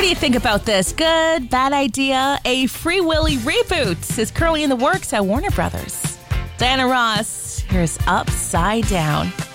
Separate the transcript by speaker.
Speaker 1: What do you think about this? Good, bad idea? A Free Willy reboot is currently in the works at Warner Brothers. Diana Ross, here's Upside Down.